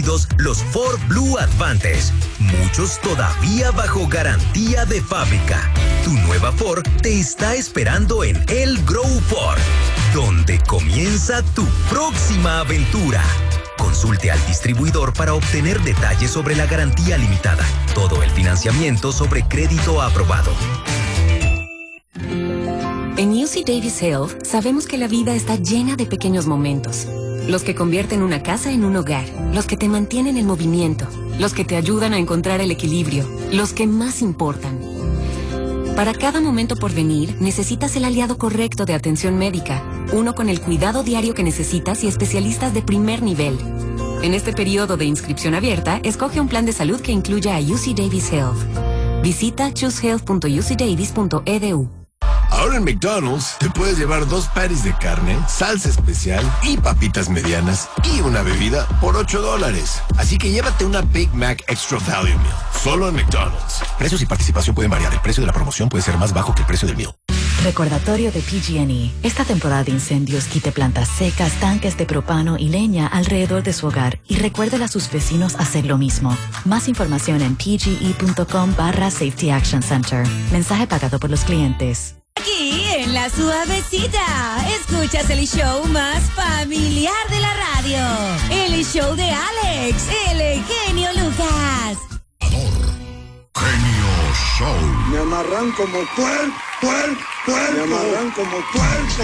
incluidos los Ford Blue Advantage, muchos todavía bajo garantía de fábrica. Tu nueva Ford te está esperando en El Grow Ford, donde comienza tu próxima aventura. Consulte al distribuidor para obtener detalles sobre la garantía limitada. Todo el financiamiento sobre crédito aprobado. En UC Davis Health sabemos que la vida está llena de pequeños momentos. Los que convierten una casa en un hogar, los que te mantienen en movimiento, los que te ayudan a encontrar el equilibrio, los que más importan. Para cada momento por venir, necesitas el aliado correcto de atención médica, uno con el cuidado diario que necesitas y especialistas de primer nivel. En este periodo de inscripción abierta, escoge un plan de salud que incluya a UC Davis Health. Visita choosehealth.ucdavis.edu. Ahora en McDonald's te puedes llevar 2 patties de carne, salsa especial y papitas medianas y una bebida por $8. Así que llévate una Big Mac Extra Value Meal, solo en McDonald's. Precios y participación pueden variar. El precio de la promoción puede ser más bajo que el precio del meal. Recordatorio de PG&E. Esta temporada de incendios quite plantas secas, tanques de propano y leña alrededor de su hogar y recuérdele a sus vecinos hacer lo mismo. Más información en pge.com/Safety Action Center. Mensaje pagado por los clientes. Aquí en La Suavecita, escuchas el show más familiar de la radio. El show de Alex, el genio Lucas. Genio Show. Me amarran como puerco. Me amarran como puerco.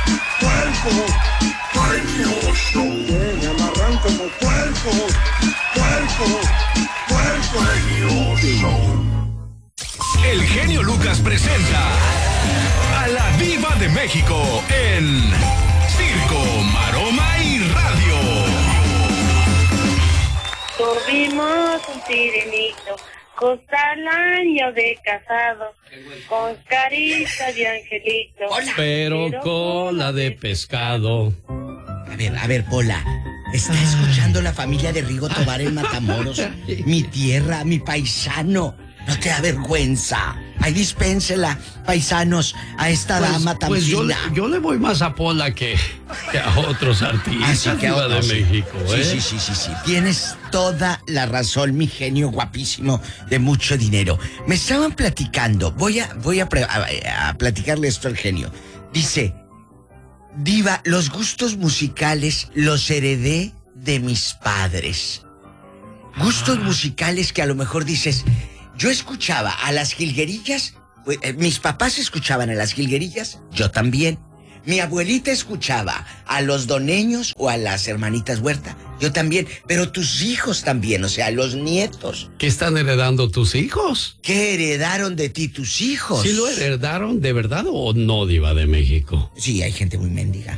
Genio Show. Me amarran como puerco. Genio Show. El genio Lucas presenta a la Diva de México en Circo, Maroma y Radio. Tuvimos un sirenito, costa el año de casado, con carita de angelito. Pero cola de pescado. A ver, Pola. Está escuchando la familia de Rigo Tobar en Matamoros. Mi tierra, mi paisano. No te da vergüenza. Ahí dispénsela, paisanos, a esta dama tan Pues fina. yo le voy más a Pola que a otros artistas Así que a de otros, México, ¿eh? Sí. Tienes toda la razón, mi genio guapísimo de mucho dinero. Me estaban platicando, voy a platicarle esto al genio. Dice, Diva, los gustos musicales los heredé de mis padres. Gustos musicales que a lo mejor dices... Yo escuchaba a las jilguerillas, mis papás escuchaban a las jilguerillas, yo también. Mi abuelita escuchaba a los doneños o a las hermanitas Huerta, yo también. Pero tus hijos también, o sea, los nietos. ¿Qué están heredando tus hijos? ¿Qué heredaron de ti tus hijos? ¿Sí lo heredaron de verdad o no, Diva de México? Sí, hay gente muy mendiga.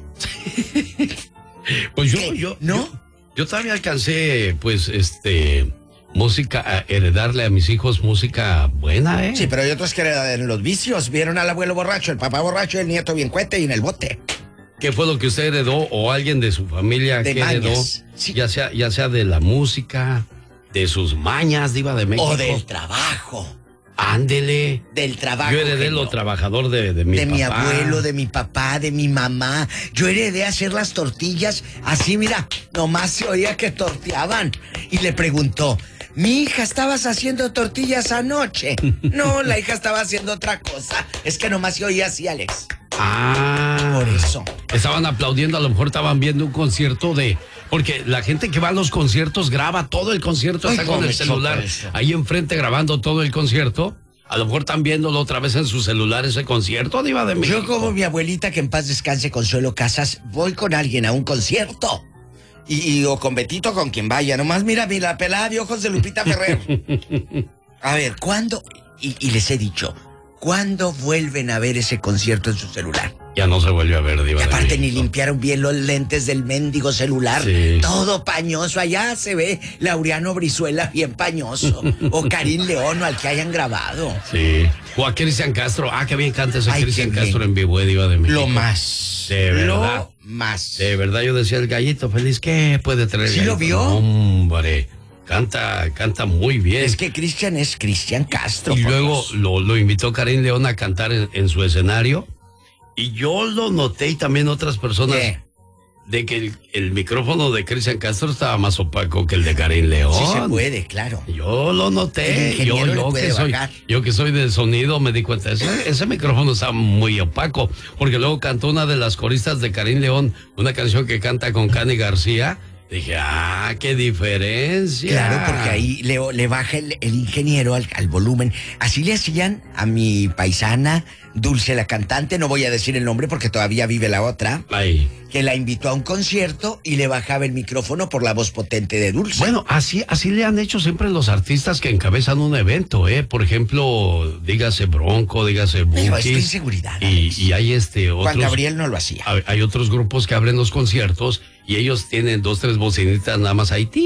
Pues ¿no? Yo todavía alcancé, pues, música, heredarle a mis hijos música buena, ¿eh? Sí, pero hay otros que heredan los vicios. Vieron al abuelo borracho, el papá borracho, el nieto bien cuete y en el bote. ¿Qué fue lo que usted heredó o alguien de su familia que heredó? Sí. Ya sea de la música, de sus mañas, Diva de México. O del trabajo. Ándele. Del trabajo. Yo heredé lo trabajador de mi papá. De mi abuelo, de mi papá, de mi mamá. Yo heredé hacer las tortillas así, mira, nomás se oía que torteaban. Y le preguntó, mi hija, ¿estabas haciendo tortillas anoche? No, la hija estaba haciendo otra cosa. Es que nomás se oía así, Alex. Por eso. Estaban aplaudiendo, a lo mejor estaban viendo un concierto porque la gente que va a los conciertos graba todo el concierto, está con el celular ahí enfrente grabando todo el concierto. A lo mejor están viéndolo otra vez en su celular ese concierto, Diva de México. Yo, como mi abuelita, que en paz descanse, Consuelo Casas, voy con alguien a un concierto. O con Betito, con quien vaya. Nomás mira la pelada de ojos de Lupita Ferrer. A ver, ¿cuándo? Y les he dicho, ¿cuándo vuelven a ver ese concierto en su celular? Ya no se vuelve a ver, Diva. Y aparte ni limpiaron bien los lentes del mendigo celular. Sí. Todo pañoso. Allá se ve Laureano Brizuela bien pañoso. O Karim León, o al que hayan grabado. Sí. O a Cristian Castro. Ah, qué bien canta ese Cristian Castro en vivo, Diva de México. Lo más. De verdad. Lo más. De verdad, yo decía, el gallito feliz, ¿qué puede traer? ¿Sí lo vio? Hombre, canta muy bien. Es que Cristian es Cristian Castro. Y luego lo invitó Karim León a cantar en su escenario. Y yo lo noté, y también otras personas. de que el micrófono de Cristian Castro estaba más opaco que el de Karin León. Sí se puede, claro. Yo lo noté. Yo que soy del sonido me di cuenta. Ese micrófono está muy opaco. Porque luego cantó una de las coristas de Karin León, una canción que canta con Cani García. Dije, qué diferencia. Claro, porque ahí le baja el ingeniero al volumen. Así le hacían a mi paisana, Dulce la cantante, no voy a decir el nombre porque todavía vive la otra. Ay. Que la invitó a un concierto y le bajaba el micrófono por la voz potente de Dulce. Bueno, así le han hecho siempre los artistas que encabezan un evento, ¿eh? Por ejemplo, dígase Bronco, dígase Bukis. Pero es inseguridad. Y hay otros... Juan Gabriel no lo hacía. Hay otros grupos que abren los conciertos y ellos tienen 2, 3 bocinitas nada más ahí,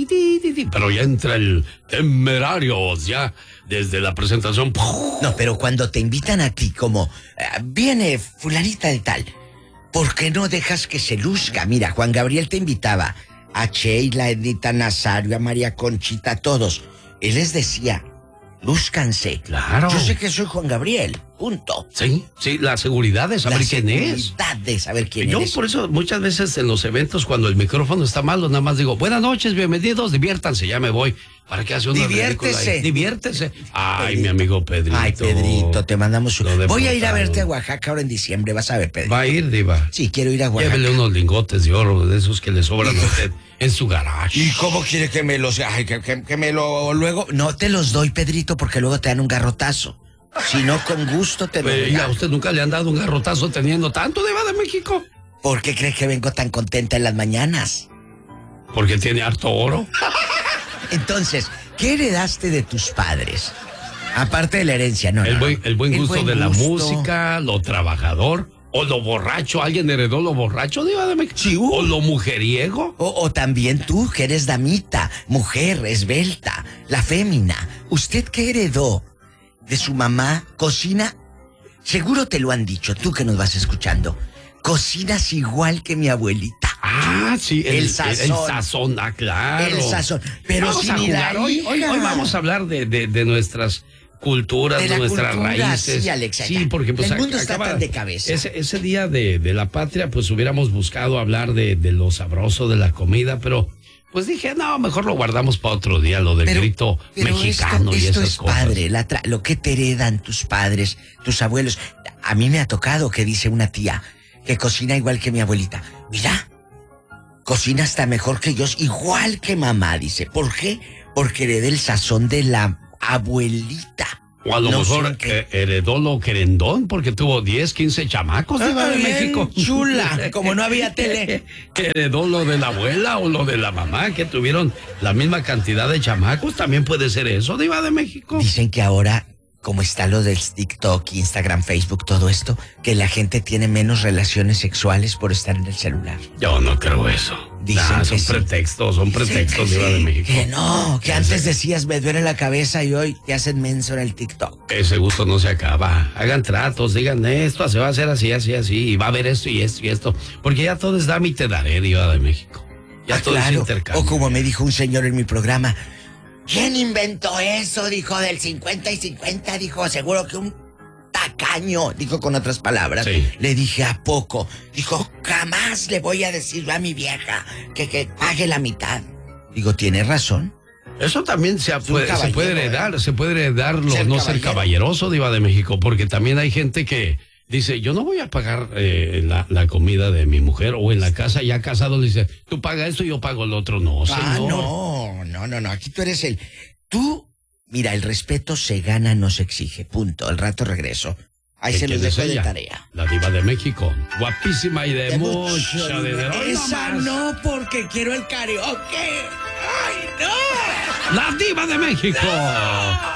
pero ya entra el Temerarios, ya desde la presentación. No, pero cuando te invitan a ti como, viene fulanita de tal, ¿por qué no dejas que se luzca? Mira, Juan Gabriel te invitaba a Sheila, a Edita Nazario, a María Conchita, a todos. Él les decía, lúzcanse. Claro. Yo sé que soy Juan Gabriel, punto. Sí, la seguridad de saber quién es. La seguridad de saber quién Yo eres. por eso muchas veces en los eventos cuando el micrófono está malo, nada más digo, buenas noches, bienvenidos, diviértanse, ya me voy. ¿Para qué hace una ridícula ahí? Diviértese. Ay, Pedrito. Mi amigo Pedrito. Ay, Pedrito, te mandamos un... Voy a ir a verte a Oaxaca ahora en diciembre, vas a ver, Pedrito. ¿Va a ir, diva? Sí, quiero ir a Oaxaca. Llévele unos lingotes de oro, de esos que le sobran a usted en su garage. ¿Y cómo quiere que me los... Ay, que me lo... Luego... No te los doy, Pedrito, porque luego te dan un garrotazo. Si no, con gusto te lo doy. ¿Y a usted nunca le han dado un garrotazo teniendo tanto, diva de México? ¿Por qué crees que vengo tan contenta en las mañanas? Porque tiene harto oro. Entonces, ¿qué heredaste de tus padres? Aparte de la herencia, no. El buen gusto de la música, lo trabajador, o lo borracho. ¿Alguien heredó lo borracho, diva de México? Sí, o lo mujeriego. O también tú, que eres damita, mujer, esbelta, la fémina. ¿Usted qué heredó de su mamá? Cocina, seguro te lo han dicho, tú que nos vas escuchando. Cocinas igual que mi abuelita. Sí, el sazón, claro. El sazón. Pero vamos sin la hoy vamos a hablar de nuestras culturas, de nuestras raíces. Sí, Alexa. Sí, porque pues el mundo está tan de cabeza. Ese día de la patria, pues hubiéramos buscado hablar de lo sabroso de la comida, pero pues dije, no, mejor lo guardamos para otro día, lo del grito mexicano y esas cosas. Esto es padre, lo que te heredan tus padres, tus abuelos. A mí me ha tocado que dice una tía que cocina igual que mi abuelita. Mira, cocina hasta mejor que yo, igual que mamá, dice. ¿Por qué? Porque heredé el sazón de la abuelita. O a lo mejor heredó lo querendón porque tuvo 10, 15 chamacos de México. Chula, como no había tele. Heredó lo de la abuela o lo de la mamá que tuvieron la misma cantidad de chamacos. También puede ser eso, diva de México. Dicen que ahora, como está lo del TikTok, Instagram, Facebook, todo esto, que la gente tiene menos relaciones sexuales por estar en el celular. Yo no creo eso. Dicen que son pretextos, diva de México. Que no, que antes decías me duele la cabeza y hoy te hacen menso en el TikTok. Ese gusto no se acaba. Hagan tratos, digan esto, se va a hacer así, y va a haber esto y esto y esto. Porque ya todo es dame y te daré, diva de México. Ya todo es intercambio. O como me dijo un señor en mi programa, ¿quién inventó eso? Dijo, del 50 y 50, dijo, seguro que un tacaño, dijo con otras palabras. Sí. Le dije, ¿a poco? Dijo, jamás le voy a decir a mi vieja que pague la mitad. Digo, ¿tiene razón? Eso también se puede heredar ser caballeroso, diva de México, porque también hay gente que dice, yo no voy a pagar la comida de mi mujer, o en la casa ya casado le dice, tú pagas esto y yo pago el otro. No, señor. No, aquí tú eres mira, el respeto se gana, no se exige, punto. Al rato regreso. Ahí se los dejo de tarea. La diva de México, guapísima y de mucho dinero. Esa no, porque quiero el karaoke. ¡Ay, no! La diva de México.